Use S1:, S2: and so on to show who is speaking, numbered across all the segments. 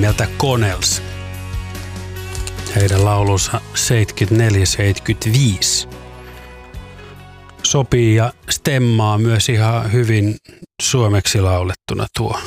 S1: nimeltä Connells. Heidän laulunsa 74-75 sopii ja stemmaa myös ihan hyvin suomeksi laulettuna tuo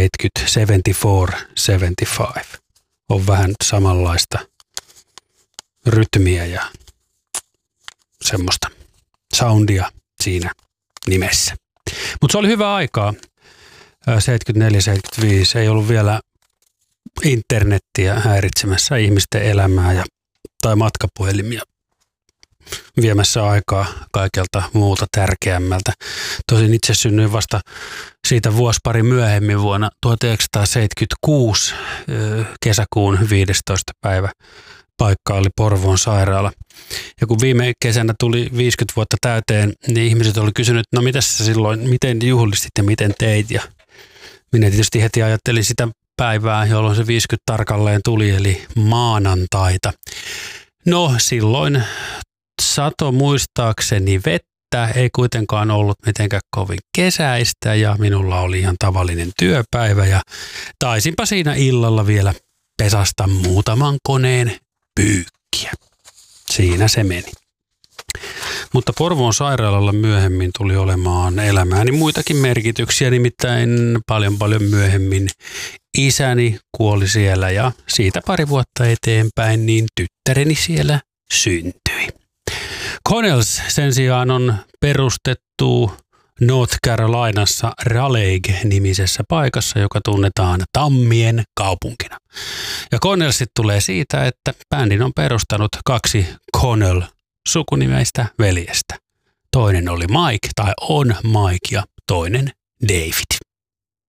S1: 74-75. On vähän samanlaista rytmiä ja semmoista soundia siinä nimessä. Mutta se oli hyvä aikaa. 74-75 ei ollut vielä internettiä häiritsemässä ihmisten elämää tai matkapuhelimia viemässä aikaa kaikelta muuta tärkeämmältä. Tosin itse synnyin vasta siitä vuosipari myöhemmin vuonna 1976 kesäkuun 15. päivä. Paikka oli Porvoon sairaala. Ja kun viime kesänä tuli 50 vuotta täyteen, niin ihmiset oli kysynyt, no mitäs sä silloin, miten juhlistit ja miten teit? Ja minä tietysti heti ajattelin sitä päivää, jolloin se 50 tarkalleen tuli, eli maanantaita. No silloin sato muistaakseni vettä, ei kuitenkaan ollut mitenkään kovin kesäistä ja minulla oli ihan tavallinen työpäivä ja taisinpa siinä illalla vielä pesasta muutaman koneen pyykkiä. Siinä se meni. Mutta Porvoon sairaalalla myöhemmin tuli olemaan elämääni muitakin merkityksiä, nimittäin paljon myöhemmin isäni kuoli siellä ja siitä pari vuotta eteenpäin niin tyttäreni siellä syntyi. Connells sen sijaan on perustettu North Carolinassa Raleigh-nimisessä paikassa, joka tunnetaan Tammien kaupunkina. Ja Connellsit tulee siitä, että bändin on perustanut 2 Connell sukunimeistä veljestä. Toinen oli Mike tai on Mike ja toinen David.